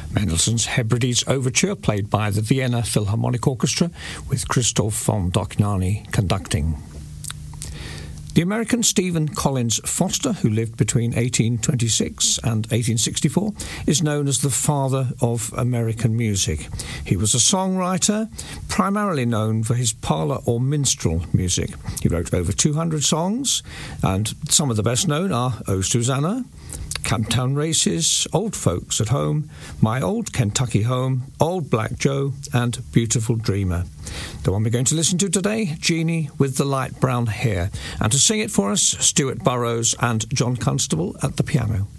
Mendelssohn's Hebrides Overture, played by the Vienna Philharmonic Orchestra, with Christoph von Dohnanyi conducting. The American Stephen Collins Foster, who lived between 1826 and 1864, is known as the father of American music. He was a songwriter, primarily known for his parlour or minstrel music. He wrote over 200 songs, and some of the best known are O Susanna, Camptown Races, Old Folks at Home, My Old Kentucky Home, Old Black Joe, and Beautiful Dreamer. The one we're going to listen to today, Jeannie with the Light Brown Hair. And to sing it for us, Stuart Burrows and John Constable at the piano.